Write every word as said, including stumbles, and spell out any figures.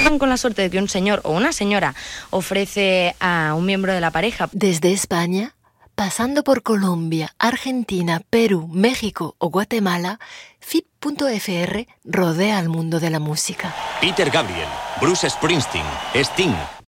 corran con la suerte de que un señor o una señora ofrece a un miembro de la pareja. Desde España, pasando por Colombia, Argentina, Perú, México o Guatemala, F I P punto F R rodea al mundo de la música. Peter Gabriel, Bruce Springsteen, Sting,